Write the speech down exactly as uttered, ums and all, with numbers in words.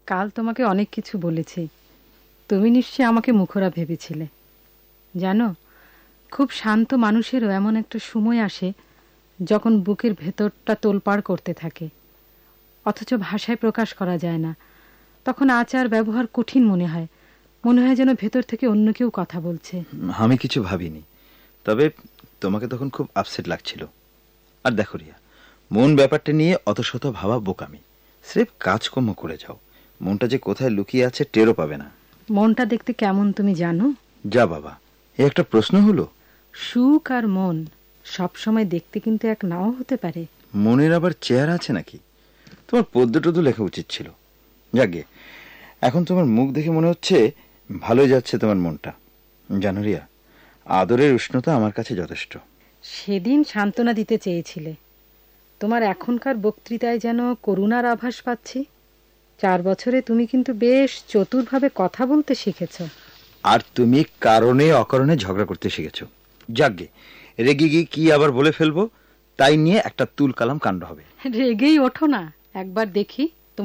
কাল তোমাকে অনেক কিছু বলেছি, তুমি নিশ্চয়ই আমাকে মুখরা ভেবেছিলে। জানো, খুব শান্ত মানুষেরও এমন একটা সময় আসে যখন বুকের ভেতরটা তোলপাড় করতে থাকে, অথচ ভাষায় প্রকাশ করা যায় না। তখন আচার ব্যবহার কঠিন মনে হয়, মনে হয় যেন ভেতর থেকে অন্য কেউ কথা বলছে। আমি কিছু ভাবিনি, তবে তোমাকে তখন খুব আপসেট লাগছিল। আর দেখো রিয়া, মন ব্যাপারটা নিয়ে অত শত ভাবা বোকামি। স্রেফ কাজকর্ম করে যাও, মনটা যে কোথায় লুকিয়ে আছে টেরও পাবে না। মনটা দেখতে কেমন তুমি জানো? যা বাবা, এ একটা প্রশ্ন হলো? সুখ আর মন সব সময় দেখতে কিন্তু এক নাও হতে পারে। মনের আবার চেহারা আছে নাকি? তোমার পদ্য টদ্য লেখা উচিত ছিল। যাকে, এখন তোমার মুখ দেখে মনে হচ্ছে ভালোই যাচ্ছে তোমার মনটা। জানো রিয়া, আদরের উষ্ণতা আমার কাছে যথেষ্ট। সেদিন সান্ত্বনা দিতে চেয়েছিলে, তোমার এখনকার বক্তৃতায় যেন করুণার আভাস পাচ্ছি। চার বছরে তুমি কিন্তু বেশ চতুরভাবে কথা বলতে শিখেছ। আর তুমি কারণে অকারণে ঝগড়া করতে শিখেছ। যাকে, রেগে গিয়ে কি আবার বলে ফেলবো তাই নিয়ে একটা তুল কালাম কাণ্ড হবে। রেগেই ওঠো না, একবার দেখি।